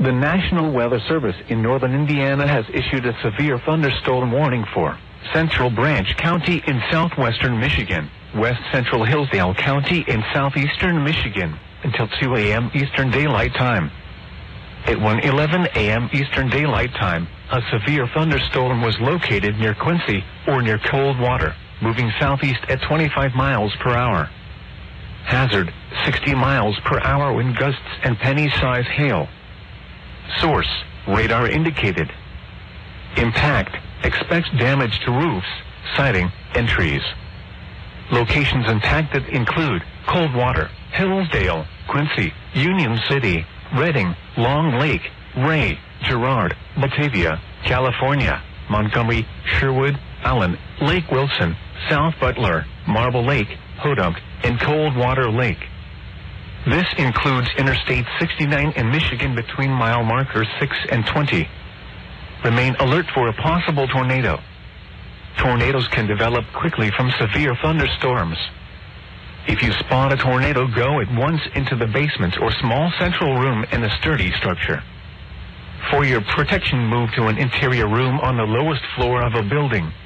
The National Weather Service in northern Indiana has issued a severe thunderstorm warning for Central Branch County in southwestern Michigan, West Central Hillsdale County in southeastern Michigan, until 2 a.m. Eastern Daylight Time. At 1:11 a.m. Eastern Daylight Time, a severe thunderstorm was located near Quincy or near Coldwater, moving southeast at 25 miles per hour. Hazard, 60 miles per hour wind gusts and penny-size hail. Source, radar indicated. Impact, expects damage to roofs, siding, and trees. Locations impacted include Coldwater, Hillsdale, Quincy, Union City, Redding, Long Lake, Ray, Girard, Batavia, California, Montgomery, Sherwood, Allen, Lake Wilson, South Butler, Marble Lake, Hodunk, and Coldwater Lake. This includes Interstate 69 in Michigan between mile markers 6 and 20. Remain alert for a possible tornado. Tornadoes can develop quickly from severe thunderstorms. If you spot a tornado, go at once into the basement or small central room in a sturdy structure. For your protection, move to an interior room on the lowest floor of a building.